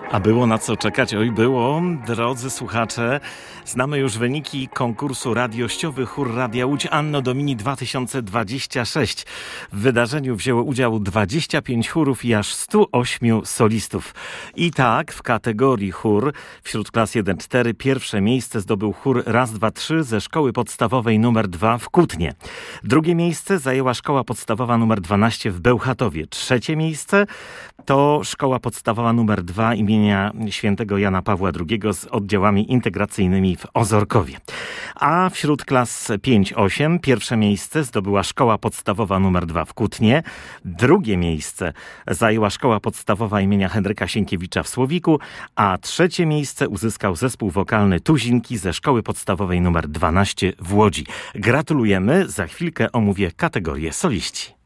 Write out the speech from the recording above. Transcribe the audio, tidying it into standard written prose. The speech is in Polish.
A było na co czekać? Oj, było. Drodzy słuchacze, znamy już wyniki konkursu radiościowy Chór Radia Łódź Anno Domini 2026. W wydarzeniu wzięło udział 25 chórów i aż 108 solistów. I tak w kategorii chór wśród klas 1-4 pierwsze miejsce zdobył chór Raz, Dwa, Trzy ze szkoły podstawowej nr 2 w Kutnie. Drugie miejsce zajęła szkoła podstawowa nr 12 w Bełchatowie. Trzecie miejsce to szkoła podstawowa nr 2 imienia świętego Jana Pawła II z oddziałami integracyjnymi w Ozorkowie. A wśród klas 5-8 pierwsze miejsce zdobyła szkoła podstawowa nr 2 w Kutnie. Drugie miejsce zajęła szkoła podstawowa imienia Henryka Sienkiewicza w Słowiku, a trzecie miejsce uzyskał zespół wokalny Tuzinki ze szkoły podstawowej nr 12 w Łodzi. Gratulujemy, za chwilkę omówię kategorię soliści.